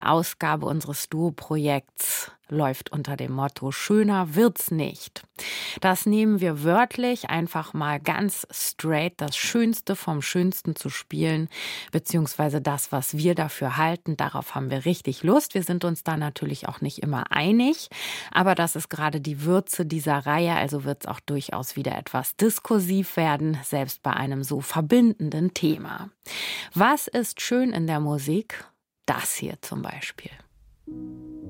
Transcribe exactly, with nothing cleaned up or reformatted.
Ausgabe unseres Duo-Projekts läuft unter dem Motto „Schöner wird's nicht". Das nehmen wir wörtlich, einfach mal ganz straight das Schönste vom Schönsten zu spielen, beziehungsweise das, was wir dafür halten. Darauf haben wir richtig Lust. Wir sind uns da natürlich auch nicht immer einig, aber das ist gerade die Würze dieser Reihe, also wird es auch durchaus wieder etwas diskursiv werden, selbst bei einem so verbindenden Thema. Was ist schön in der Musik? Das hier zum Beispiel.